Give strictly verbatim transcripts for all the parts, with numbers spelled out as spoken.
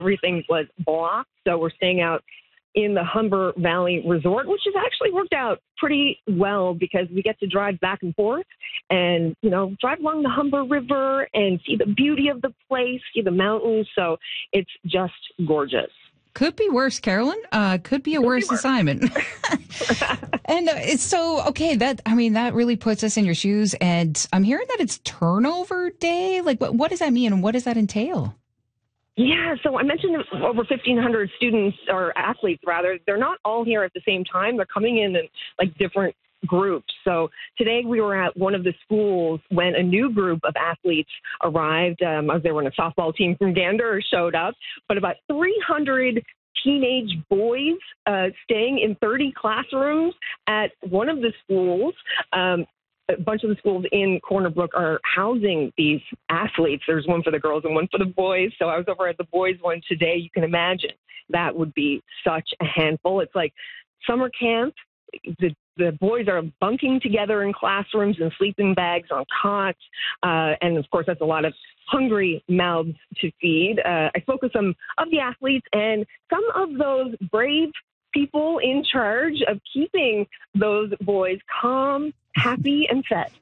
everything was blocked. So we're staying out in the Humber Valley Resort, which has actually worked out pretty well because we get to drive back and forth and, you know, drive along the Humber River and see the beauty of the place, see the mountains. So it's just gorgeous. Could be worse, Carolyn. Uh, could be a could worse, be worse assignment. And uh, it's so, okay, that, I mean, that really puts us in your shoes. And I'm hearing that it's turnover day. Like, what, what does that mean and what does that entail? Yeah, so I mentioned over fifteen hundred students, or athletes rather. They're not all here at the same time. They're coming in in like different groups. So today we were at one of the schools when a new group of athletes arrived. Um, they were on a softball team from Gander, showed up, but about three hundred teenage boys uh, staying in thirty classrooms at one of the schools. Um, A bunch of the schools in Corner Brook are housing these athletes. There's one for the girls and one for the boys. So I was over at the boys one today. You can imagine that would be such a handful. It's like summer camp. The the boys are bunking together in classrooms and sleeping bags on cots. Uh, and, of course, that's a lot of hungry mouths to feed. Uh, I spoke with some of the athletes, and some of those brave people in charge of keeping those boys calm, happy, and fed.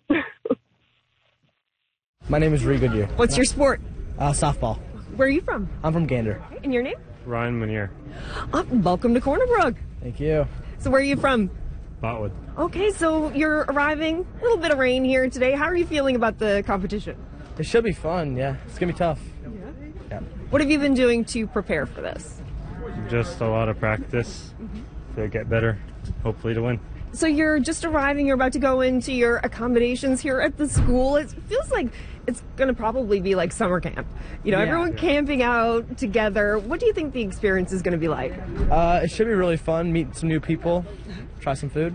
My name is Ree Goodyear. What's your sport? Uh, softball. Where are you from? I'm from Gander. And your name? Ryan Munier. Oh, welcome to Corner Brook. Thank you. So where are you from? Botwood. Okay, so you're arriving. A little bit of rain here today. How are you feeling about the competition? It should be fun, yeah. It's going to be tough. Yeah. Yeah. What have you been doing to prepare for this? Just a lot of practice to get better, hopefully to win. So you're just arriving, you're about to go into your accommodations here at the school. It feels like it's going to probably be like summer camp. You know, yeah. everyone camping out together. What do you think the experience is going to be like? Uh, it should be really fun, meet some new people, try some food.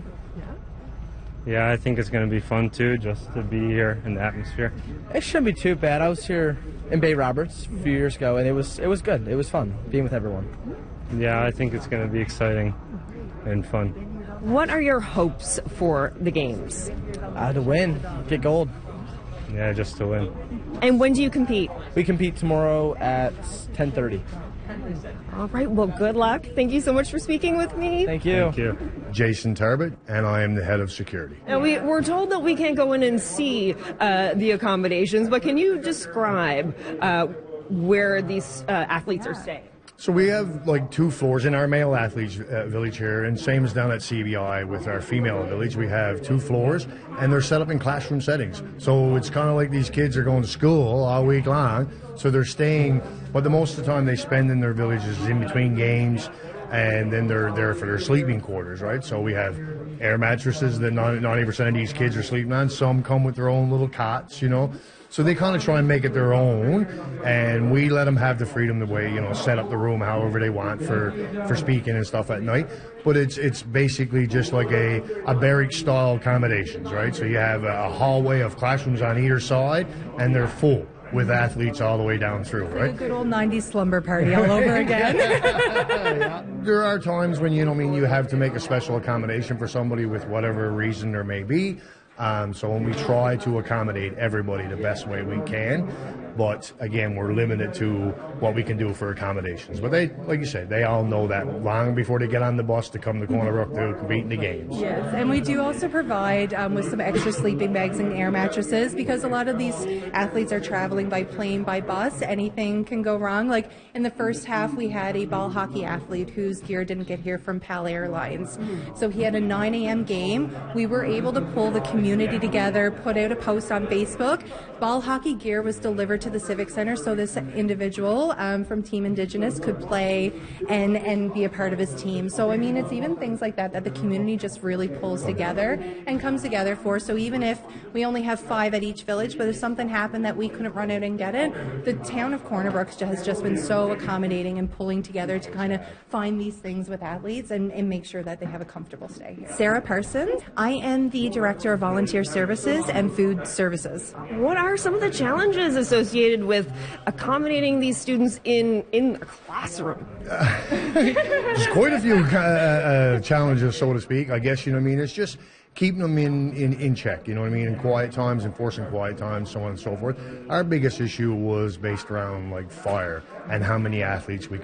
Yeah, I think it's going to be fun too, just to be here in the atmosphere. It shouldn't be too bad. I was here in Bay Roberts a few years ago, and it was it was good. It was fun being with everyone. Yeah, I think it's going to be exciting and fun. What are your hopes for the games? Uh, to win, get gold. Yeah, just to win. And when do you compete? We compete tomorrow at ten thirty. All right, well, good luck. Thank you so much for speaking with me. Thank you. Thank you. Jason Tarbett, and I am the head of security. Now, we, we're told that we can't go in and see uh, the accommodations, but can you describe uh, where these uh, athletes are staying? So we have like two floors in our male athletes uh, village here, and same as down at C B I with our female village. We have two floors, and they're set up in classroom settings. So it's kind of like these kids are going to school all week long. So they're staying, but the most of the time they spend in their villages is in between games, and then they're there for their sleeping quarters, right? So we have air mattresses that ninety percent of these kids are sleeping on. Some come with their own little cots, you know. So they kind of try and make it their own, and we let them have the freedom to way, you know, set up the room however they want for, for speaking and stuff at night. But it's it's basically just like a, a barrack-style accommodations, right? So you have a hallway of classrooms on either side, and they're full with athletes all the way down through, right? A good old nineties slumber party all over again. Yeah. There are times when, you know, I mean, you have to make a special accommodation for somebody with whatever reason there may be. Um, so when we try to accommodate everybody the best way we can, but again, we're limited to what we can do for accommodations. But they, like you said, they all know that long before they get on the bus to come to Corner Brook to compete in the games. Yes, and we do also provide um, with some extra sleeping bags and air mattresses because a lot of these athletes are traveling by plane, by bus. Anything can go wrong. Like in the first half, we had a ball hockey athlete whose gear didn't get here from PAL Airlines. So he had a nine a.m. game. We were able to pull the community together, put out a post on Facebook. Ball hockey gear was delivered to the Civic Center so this individual um, from Team Indigenous could play and, and be a part of his team. So, I mean, it's even things like that that the community just really pulls together and comes together for. So even if we only have five at each village, but if something happened that we couldn't run out and get it, the town of Corner Brook has just been so accommodating and pulling together to kind of find these things with athletes and, and make sure that they have a comfortable stay here. Sarah Parsons. I am the Director of Volunteer Services and Food Services. What are some of the challenges associated with accommodating these students in, in a classroom? Uh, there's quite a few uh, uh, challenges, so to speak. I guess, you know what I mean? It's just keeping them in, in, in check, you know what I mean, in quiet times, enforcing quiet times, so on and so forth. Our biggest issue was based around like fire and how many athletes we